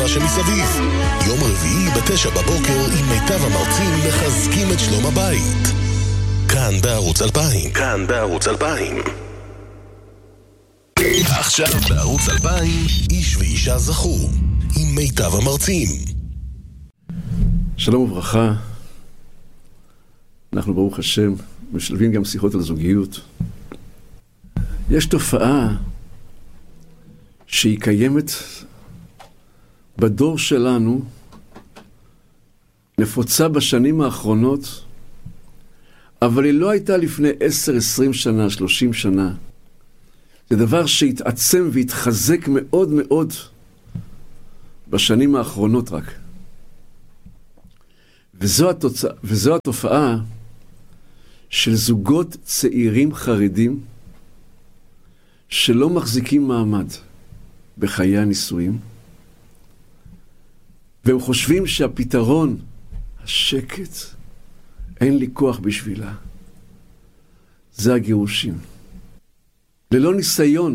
מה שמסביב. יום רביעי ב9 בבוקר עם מיטב המרצים מחזקים את שלום הבית. כאן בערוץ 2000. כאן בערוץ 2000. עכשיו בערוץ 2000, איש ואישה זכו, עם מיטב המרצים. שלום וברכה. אנחנו ברוך השם משלבים גם שיחות על זוגיות. יש תופעה שהיא קיימת בדור שלנו, נפוצה בשנים האחרונות, אבל היא לא הייתה לפני 10, 20 שנה, 30 שנה. זה דבר שהתעצם והתחזק מאוד מאוד בשנים האחרונות רק. וזו התופעה של זוגות צעירים חרדים שלא מחזיקים מעמד בחיי הנישואים, והם חושבים שהפתרון, השקט, אין לי כוח בשבילה, זה הגירושים. ללא ניסיון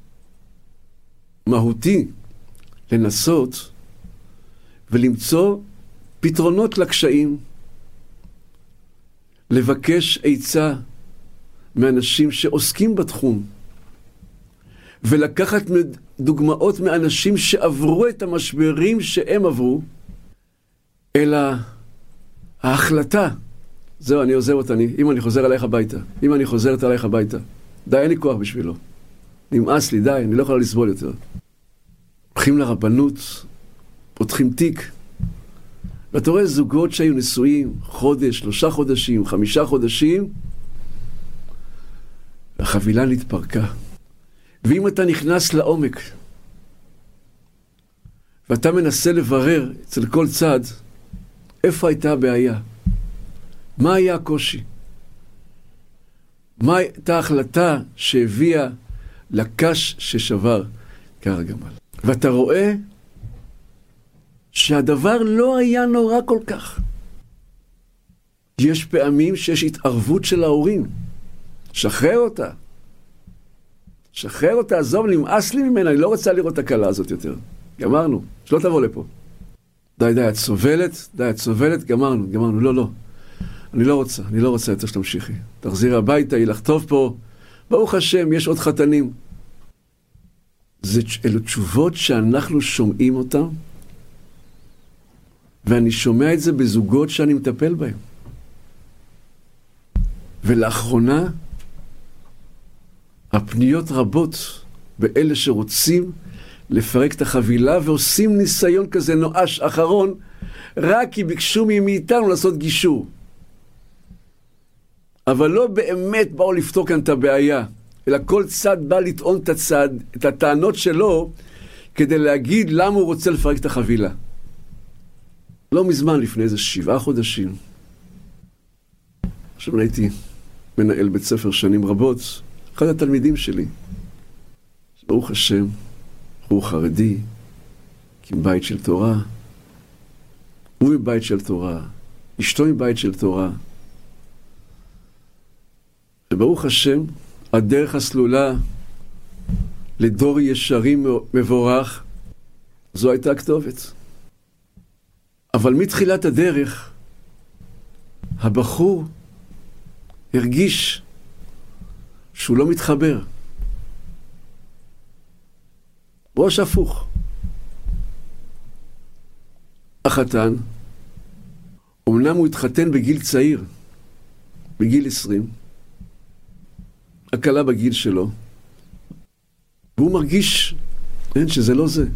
מהותי לנסות ולמצוא פתרונות לקשיים, לבקש עצה מאנשים שעוסקים בתחום, ולקחת דוגמאות מאנשים שעברו את המשברים שהם עברו, אלא ההחלטה, זהו, אני עוזב אותה, אם אני חוזר עליך הביתה, אם אני חוזרת עליך הביתה, די, אין לי כוח בשבילו, נמאס לי, די, אני לא יכולה לסבול יותר. הולכים לרבנות, פותחים תיק, ואתה רואה זוגות שהיו נשואים חודש, 3 חודשים, 5 חודשים, החבילה נתפרקה. ואם אתה נכנס לעומק, ואתה מנסה לברר אצל כל צד, איפה הייתה הבעיה? מה היה הקושי? מה הייתה ההחלטה שהביאה לקש ששבר קר הגמל? ואתה רואה שהדבר לא היה נורא כל כך. יש פעמים שיש התערבות של ההורים. שחרר אותה. שחרר אותה, עזוב, נמאס לי ממנה, אני לא רוצה לראות את הקלה הזאת יותר. גמרנו, שלא תבוא לפה. די, את סובלת, גמרנו, לא. אני לא רוצה יותר שתמשיכי. תחזירי הביתה, יהיה לך טוב פה. ברוך השם, יש עוד חתנים. אלו תשובות שאנחנו שומעים אותן, ואני שומע את זה בזוגות שאני מטפל בהם. ולאחרונה, הפניות רבות באלה שרוצים לפרק את החבילה, ועושים ניסיון כזה נואש אחרון, רק כי ביקשו מאיתנו לעשות גישור. אבל לא באמת באו לפתור כאן את הבעיה, אלא כל צד בא לטעון את הטענות שלו, כדי להגיד למה הוא רוצה לפרק את החבילה. לא מזמן, לפני איזה 7 חודשים, עכשיו הייתי מנהל בית ספר שנים רבות, אחד התלמידים שלי, ברוך השם, הוא חרדי, עם בית של תורה, הוא מבית של תורה, אשתו מבית של תורה, וברוך השם, הדרך הסלולה לדור ישרים מבורך, זו הייתה הכתובת. אבל מתחילת הדרך, הבחור הרגיש שהוא לא מתחבר. ראש הפוך. החתן, אמנם הוא התחתן בגיל צעיר, בגיל 20, הקלה בגיל שלו, והוא מרגיש שזה לא זה.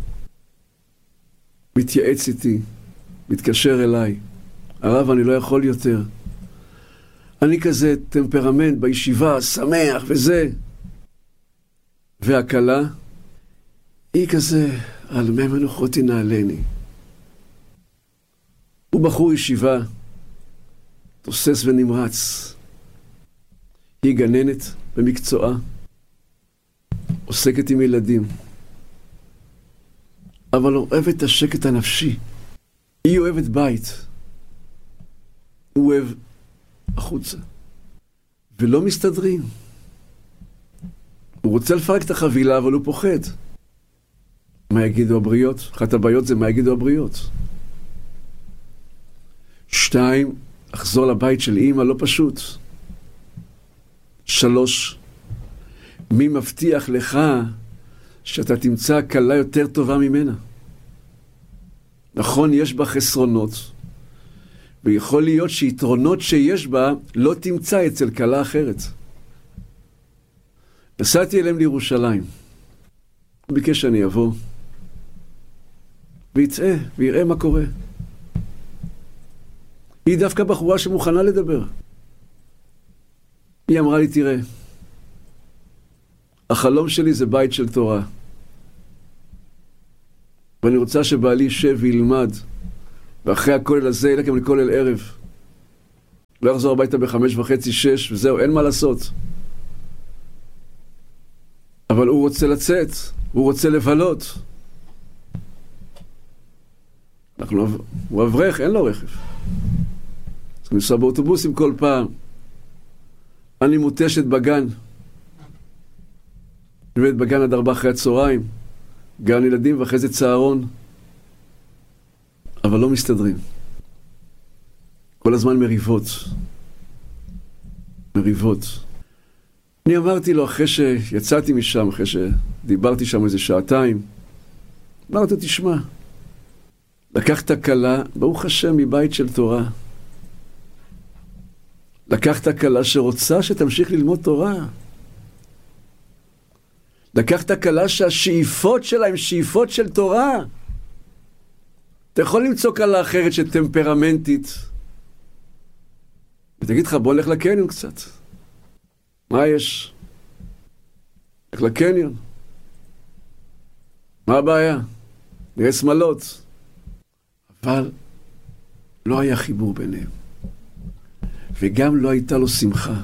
מתייעץ איתי, מתקשר אליי, הרב, אני לא יכול יותר. אני כזה טמפרמנט בישיבה, שמח וזה. והקלה, היא כזה, על מי מנוחותי נעלני. הוא בחור ישיבה, תוסס ונמרץ. היא גננת במקצועה, עוסקת עם ילדים. אבל אוהבת את השקט הנפשי. היא אוהבת בית. הוא אוהב החוצה. ולא מסתדרים. הוא רוצה לפרק את החבילה, אבל הוא פוחד. מה יגידו הבריות? אחת הבעיות זה מה יגידו הבריות. 2, לחזור לבית של אמא לא פשוט. 3, מי מבטיח לך שאתה תמצא קלה יותר טובה ממנה? נכון, יש בה חסרונות, ויכול להיות שיתרונות שיש בה לא תמצא אצל קלה אחרת. נסעתי אליהם לירושלים. הוא ביקש שאני אבוא ויצא ויראה מה קורה. היא דווקא בחורה שמוכנה לדבר. היא אמרה לי, תראה, החלום שלי זה בית של תורה. ואני רוצה שבעלי יישב וילמד, ואחרי הכולל הזה ילך גם לכולל ערב. לא יחזור הביתה ב5:30, 6, וזהו, אין מה לעשות. אבל הוא רוצה לצאת, הוא רוצה לבלות. הוא אברך, אין לו רכב. צריך לנסוע באוטובוסים כל פעם. אני מוטשת בגן. נובדת בגן עד 4 אחרי הצהריים. גן ילדים ואחרי זה צהרון. אבל לא מסתדרים. כל הזמן מריבות. מריבות. אני אמרתי לו אחרי שיצאתי משם, אחרי שדיברתי שם איזה 2 שעות, אמרתי, תשמע, לקחת קלה, ברוך השם, מבית של תורה. לקחת קלה שרוצה שתמשיך ללמוד תורה. לקחת קלה שהשאיפות שלה הן שאיפות של תורה. אתה יכול למצוא קלה אחרת שטמפרמנטית. ותגיד לך, בוא נלך לקניון קצת. מה יש? נלך לקניון. מה הבעיה? נראה שמלות. אבל לא היה חיבור ביניהם. וגם לא הייתה לו שמחה.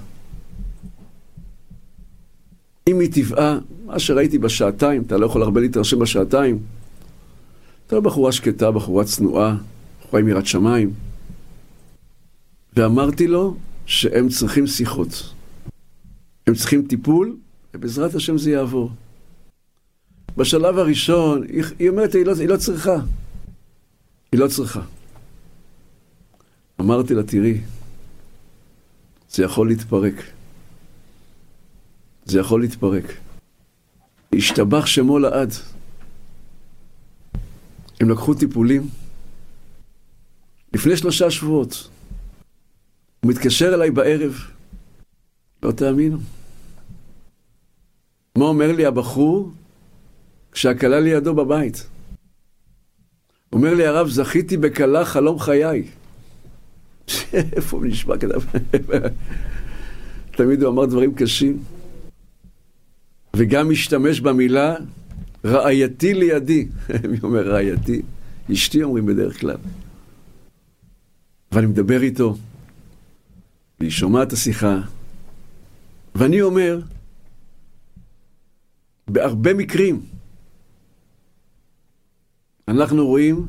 אם היא טבעה, מה שראיתי בשעתיים, אתה לא יכול הרבה להתרשם בשעתיים, אתה לא בחורה שקטה, בחורה צנועה, בחורה עם יראת שמיים. ואמרתי לו שהם צריכים שיחות. הם צריכים טיפול, ובעזרת השם זה יעבור. בשלב הראשון, היא אומרת, היא לא צריכה. היא לא צריכה. אמרתי לה, תראי, זה יכול להתפרק. זה יכול להתפרק. השתבח שמו לעד. הם לקחו טיפולים. לפני 3 שבועות. הוא מתקשר אליי בערב. לא תאמינו. מה אומר לי הבחור כשהקלה לידו בבית? אומר לי, הרב, זכיתי בקלה חלום חיי. איפה הוא נשמע כזה? תמיד הוא אמר דברים קשים. וגם משתמש במילה רעייתי לידי. מי אומר רעייתי? אשתי אומרים בדרך כלל. ואני מדבר איתו, והיא שומעת את השיחה, ואני אומר, בהרבה מקרים, אנחנו רואים,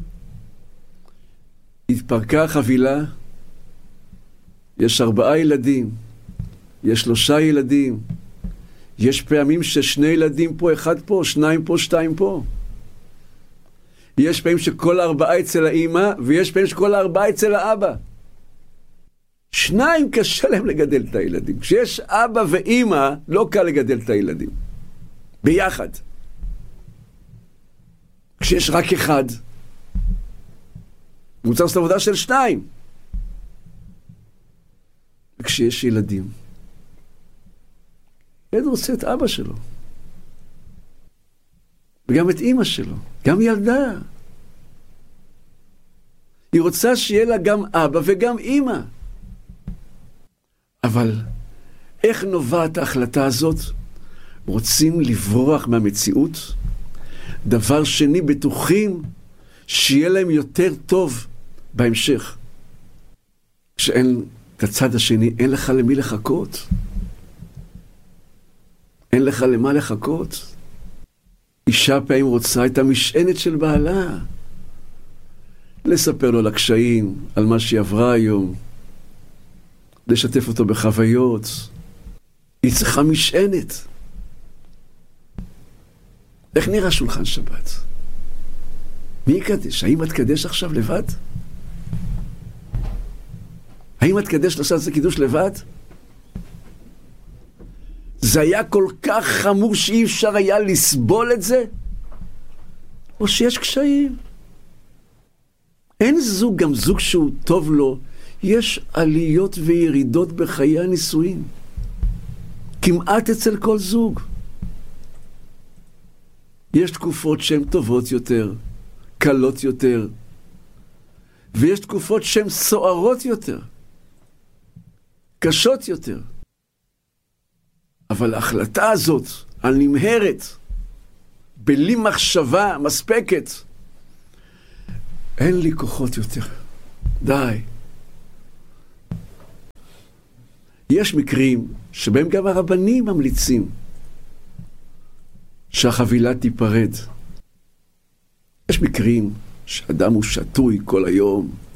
התפרקה החבילה, יש 4 ילדים, יש 3 ילדים, יש פעמים ש2 ילדים פה, 1 פה, 2 פה, 2 פה. יש פעמים שכל 4 אצל האמא, ויש פעמים שכל 4 אצל האבא. 2 קשה להם לגדל את הילדים. כשיש אבא ואמא, לא קל לגדל את הילדים. ביחד. כשיש רק 1, הוא צריך לעשות עבודה של 2. וכשיש ילדים, ילד רוצה את אבא שלו. וגם את אמא שלו. גם ילדה. היא רוצה שיהיה לה גם אבא וגם אמא. אבל איך נובעת ההחלטה הזאת? רוצים לברוח מהמציאות? דבר שני, בטוחים שיהיה להם יותר טוב בהמשך. כשאין את הצד השני, אין לך למי לחכות. אין לך למה לחכות. אישה פעמים רוצה את המשענת של בעלה. לספר לו על הקשיים, על מה שהיא עברה היום. לשתף אותו בחוויות. היא צריכה משענת. איך נראה שולחן שבת? מי יקדש? האם את קדש עכשיו לבד? האם את קדש לעשות את זה קידוש לבד? זה היה כל כך חמור שאי אפשר היה לסבול את זה? או שיש קשיים? אין זוג, גם זוג שהוא טוב לו, יש עליות וירידות בחיי הנישואין. כמעט אצל כל זוג. יש תקופות שהן טובות יותר, קלות יותר, ויש תקופות שהן סוערות יותר, קשות יותר. אבל ההחלטה הזאת, הנמהרת, בלי מחשבה מספקת, אין לי כוחות יותר. די. יש מקרים שבהם גם הרבנים ממליצים שהחבילה תיפרד. יש מקרים שאדם הוא שטוי כל היום,